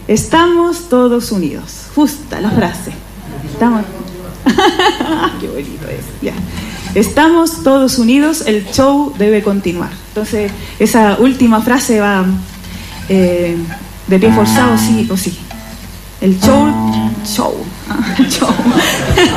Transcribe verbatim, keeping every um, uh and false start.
Estamos todos unidos. Justa la frase. Estamos... Qué bonito es. Ya. Estamos todos unidos, el show debe continuar. Entonces, esa última frase va eh, de pie forzado, sí o sí. El show, show, show.